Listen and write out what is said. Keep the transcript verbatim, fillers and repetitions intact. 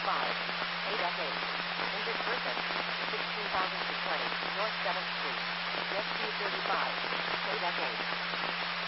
five, eight F eight. Injured person, sixteen thousand to twenty, North seventh Street. Rescue thirty-five, eight F eight.